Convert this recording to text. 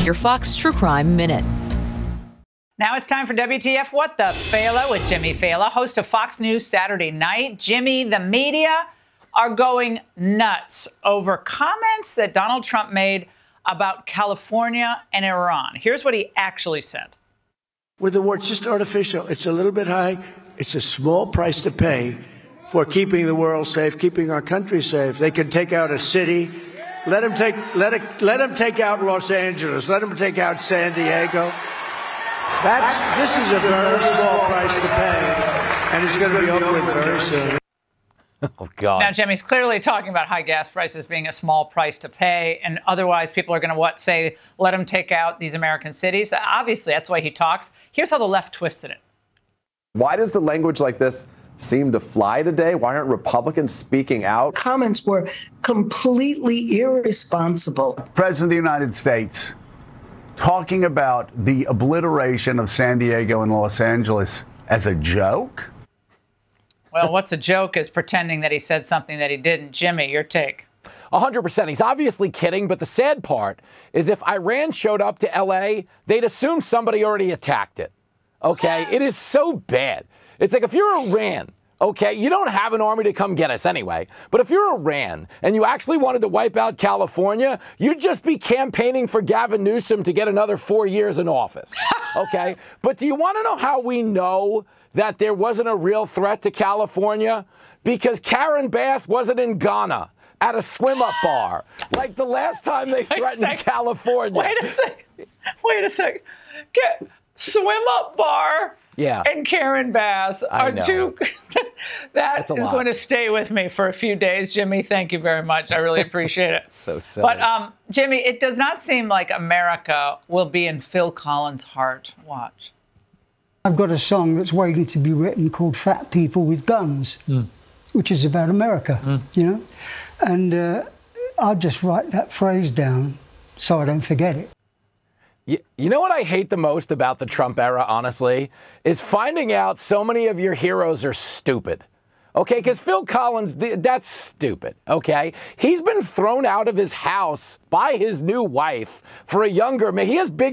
your Fox True Crime Minute. Now it's time for WTF What the Fela with Jimmy Fela, host of Fox News Saturday Night. Jimmy, the media are going nuts over comments that Donald Trump made about California and Iran. Here's what he actually said. With the war, it's just artificial. It's a little bit high. It's a small price to pay for keeping the world safe, keeping our country safe. They can take out a city. Let them take out Los Angeles. Let them take out San Diego. This is a very small price to pay, and it's going to be over with very soon. Oh, God. Now, Jimmy's clearly talking about high gas prices being a small price to pay, and otherwise people are going to, say, let him take out these American cities? Obviously, that's why he talks. Here's how the left twisted it. Why does the language like this seem to fly today? Why aren't Republicans speaking out? Comments were completely irresponsible. President of the United States talking about the obliteration of San Diego and Los Angeles as a joke? Well, what's a joke is pretending that he said something that he didn't. Jimmy, your take. 100%. He's obviously kidding, but the sad part is if Iran showed up to L.A., they'd assume somebody already attacked it. Okay? It is so bad. It's like if you're Iran, okay, you don't have an army to come get us anyway, but if you're Iran and you actually wanted to wipe out California, you'd just be campaigning for Gavin Newsom to get another 4 years in office. Okay? But do you want to know how we know that there wasn't a real threat to California? Because Karen Bass wasn't in Ghana at a swim-up bar like the last time they threatened California. Wait a second. Swim-up bar and Karen Bass are two. That is going to stay with me for a few days. Jimmy, thank you very much. I really appreciate it. So silly. But, Jimmy, it does not seem like America will be in Phil Collins' heart. Watch. I've got a song that's waiting to be written called Fat People with Guns, which is about America, you know? And I'll just write that phrase down so I don't forget it. You know what I hate the most about the Trump era, honestly, is finding out so many of your heroes are stupid. Okay, because Phil Collins, that's stupid, okay? He's been thrown out of his house by his new wife for a younger man. He has bigger